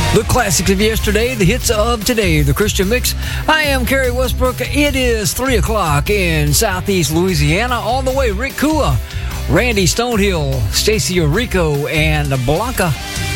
The classics of yesterday, the hits of today, the Christian Mix. I am Kerry Westbrook. It is 3 o'clock in Southeast Louisiana. On the way, Rick Kua, Randy Stonehill, Stacey Orico, and Blanca